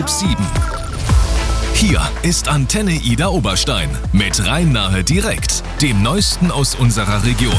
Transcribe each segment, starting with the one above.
7. Hier ist Antenne Ida Oberstein mit Rhein-Nahe direkt, dem Neuesten aus unserer Region.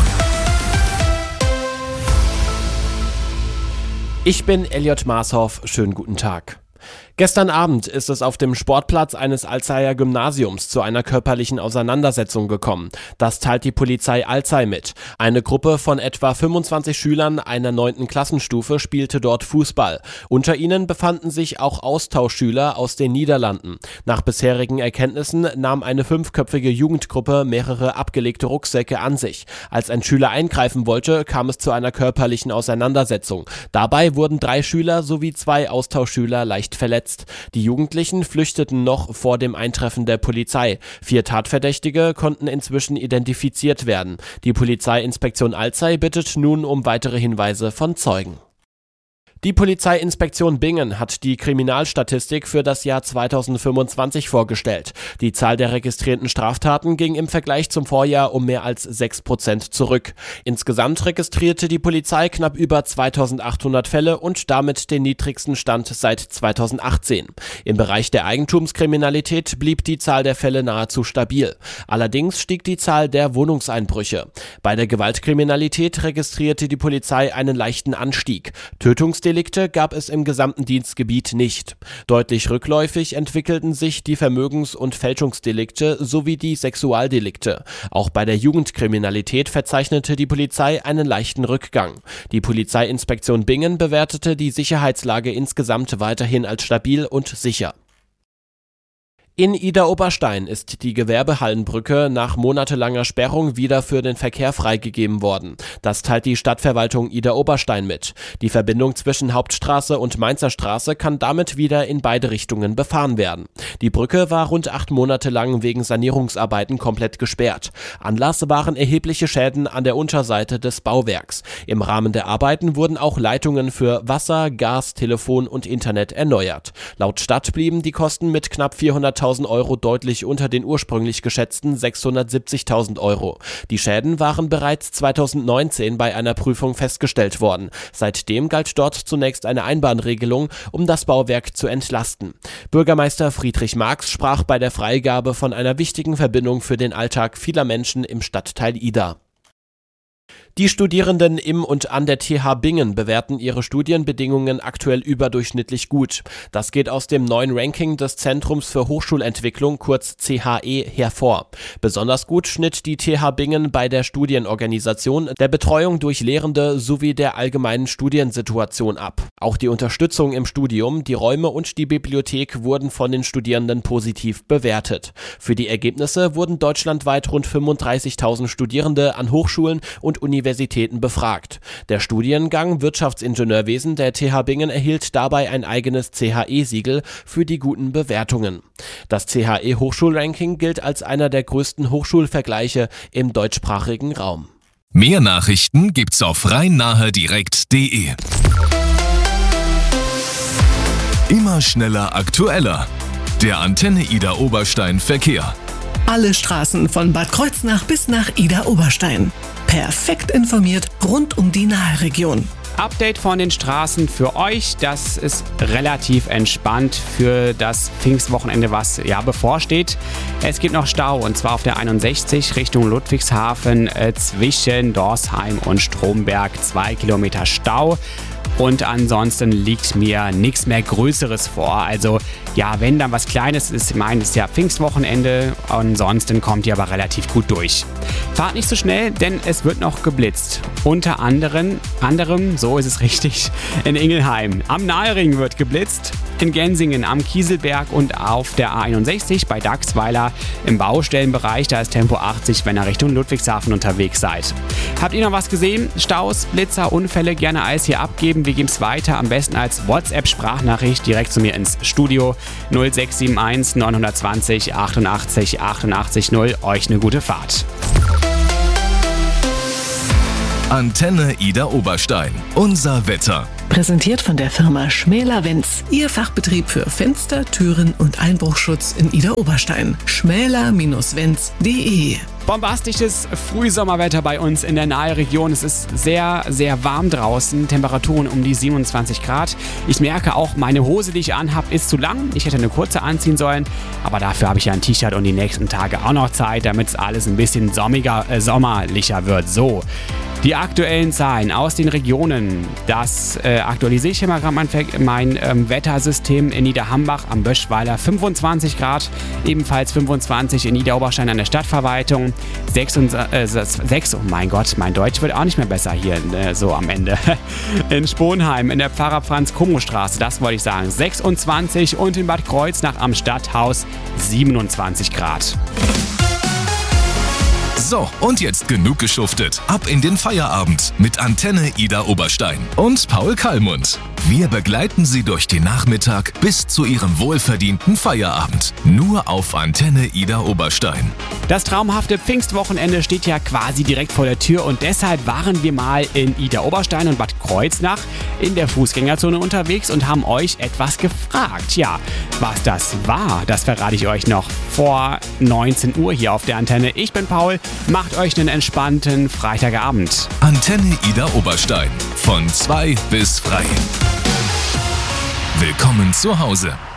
Ich bin Elliot Maashoff, schönen guten Tag. Gestern Abend ist es auf dem Sportplatz eines Alzeyer Gymnasiums zu einer körperlichen Auseinandersetzung gekommen. Das teilt die Polizei Alzey mit. Eine Gruppe von etwa 25 Schülern einer 9. Klassenstufe spielte dort Fußball. Unter ihnen befanden sich auch Austauschschüler aus den Niederlanden. Nach bisherigen Erkenntnissen nahm eine 5-köpfige Jugendgruppe mehrere abgelegte Rucksäcke an sich. Als ein Schüler eingreifen wollte, kam es zu einer körperlichen Auseinandersetzung. Dabei wurden 3 Schüler sowie 2 Austauschschüler leicht verletzt. Die Jugendlichen flüchteten noch vor dem Eintreffen der Polizei. 4 Tatverdächtige konnten inzwischen identifiziert werden. Die Polizeiinspektion Alzey bittet nun um weitere Hinweise von Zeugen. Die Polizeiinspektion Bingen hat die Kriminalstatistik für das Jahr 2025 vorgestellt. Die Zahl der registrierten Straftaten ging im Vergleich zum Vorjahr um mehr als 6% zurück. Insgesamt registrierte die Polizei knapp über 2800 Fälle und damit den niedrigsten Stand seit 2018. Im Bereich der Eigentumskriminalität blieb die Zahl der Fälle nahezu stabil. Allerdings stieg die Zahl der Wohnungseinbrüche. Bei der Gewaltkriminalität registrierte die Polizei einen leichten Anstieg. Tötungsdelikte gab es im gesamten Dienstgebiet nicht. Deutlich rückläufig entwickelten sich die Vermögens- und Fälschungsdelikte sowie die Sexualdelikte. Auch bei der Jugendkriminalität verzeichnete die Polizei einen leichten Rückgang. Die Polizeiinspektion Bingen bewertete die Sicherheitslage insgesamt weiterhin als stabil und sicher. In Ida-Oberstein ist die Gewerbehallenbrücke nach monatelanger Sperrung wieder für den Verkehr freigegeben worden. Das teilt die Stadtverwaltung Ida-Oberstein mit. Die Verbindung zwischen Hauptstraße und Mainzer Straße kann damit wieder in beide Richtungen befahren werden. Die Brücke war rund 8 Monate lang wegen Sanierungsarbeiten komplett gesperrt. Anlass waren erhebliche Schäden an der Unterseite des Bauwerks. Im Rahmen der Arbeiten wurden auch Leitungen für Wasser, Gas, Telefon und Internet erneuert. Laut Stadt blieben die Kosten mit knapp 400.000 Euro deutlich unter den ursprünglich geschätzten 670.000 Euro. Die Schäden waren bereits 2019 bei einer Prüfung festgestellt worden. Seitdem galt dort zunächst eine Einbahnregelung, um das Bauwerk zu entlasten. Bürgermeister Friedrich Marx sprach bei der Freigabe von einer wichtigen Verbindung für den Alltag vieler Menschen im Stadtteil Ida. Die Studierenden im und an der TH Bingen bewerten ihre Studienbedingungen aktuell überdurchschnittlich gut. Das geht aus dem neuen Ranking des Zentrums für Hochschulentwicklung, kurz CHE, hervor. Besonders gut schnitt die TH Bingen bei der Studienorganisation, der Betreuung durch Lehrende sowie der allgemeinen Studiensituation ab. Auch die Unterstützung im Studium, die Räume und die Bibliothek wurden von den Studierenden positiv bewertet. Für die Ergebnisse wurden deutschlandweit rund 35.000 Studierende an Hochschulen und Universitäten befragt. Der Studiengang Wirtschaftsingenieurwesen der TH Bingen erhielt dabei ein eigenes CHE-Siegel für die guten Bewertungen. Das CHE-Hochschulranking gilt als einer der größten Hochschulvergleiche im deutschsprachigen Raum. Mehr Nachrichten gibt's auf rhein-nahe-direkt.de. Immer schneller, aktueller. Der Antenne Ida Oberstein Verkehr. Alle Straßen von Bad Kreuznach bis nach Ida Oberstein. Perfekt informiert rund um die Nahe-Region. Update von den Straßen für euch. Das ist relativ entspannt für das Pfingstwochenende, was ja bevorsteht. Es gibt noch Stau und zwar auf der 61 Richtung Ludwigshafen zwischen Dorsheim und Stromberg 2 Kilometer Stau. Und ansonsten liegt mir nichts mehr Größeres vor. Also ja, wenn dann was Kleines ist, ich meine, es ist ja Pfingstwochenende. Ansonsten kommt ihr aber relativ gut durch. Fahrt nicht so schnell, denn es wird noch geblitzt. Unter anderem, so ist es richtig, in Ingelheim. Am Nahering wird geblitzt. In Gensingen am Kieselberg und auf der A61 bei Dachsweiler im Baustellenbereich. Da ist Tempo 80, wenn ihr Richtung Ludwigshafen unterwegs seid. Habt ihr noch was gesehen? Staus, Blitzer, Unfälle, gerne alles hier abgeben. Wir geben es weiter, am besten als WhatsApp-Sprachnachricht direkt zu mir ins Studio 0671 920 88 88 0. Euch eine gute Fahrt. Antenne Ida Oberstein. Unser Wetter. Präsentiert von der Firma Schmäler-Wenz, Ihr Fachbetrieb für Fenster, Türen und Einbruchschutz in Idar-Oberstein. schmäler-wenz.de. Bombastisches Frühsommerwetter bei uns in der Nahe-Region. Es ist sehr, sehr warm draußen. Temperaturen um die 27 Grad. Ich merke auch, meine Hose, die ich anhabe, ist zu lang. Ich hätte eine kurze anziehen sollen. Aber dafür habe ich ja ein T-Shirt und die nächsten Tage auch noch Zeit, damit es alles ein bisschen sommerlicher wird. So. Die aktuellen Zahlen aus den Regionen, das aktualisiere ich hier mal gerade mein Wettersystem in Niederhambach am Böschweiler 25 Grad, ebenfalls 25 in Idar-Oberstein an der Stadtverwaltung, 6, oh mein Gott, mein Deutsch wird auch nicht mehr besser hier so am Ende. In Sponheim in der Pfarrer-Franz-Kummo-Straße, das wollte ich sagen, 26 und in Bad Kreuznach am Stadthaus 27 Grad. So, und jetzt genug geschuftet. Ab in den Feierabend mit Antenne Idar-Oberstein und Paul Kallmund. Wir begleiten Sie durch den Nachmittag bis zu Ihrem wohlverdienten Feierabend. Nur auf Antenne Idar-Oberstein. Das traumhafte Pfingstwochenende steht ja quasi direkt vor der Tür und deshalb waren wir mal in Idar-Oberstein und Bad Kreuznach in der Fußgängerzone unterwegs und haben euch etwas gefragt. Ja, was das war, das verrate ich euch noch vor 19 Uhr hier auf der Antenne. Ich bin Paul, macht euch einen entspannten Freitagabend. Antenne Idar-Oberstein von 2 bis frei. Willkommen zu Hause.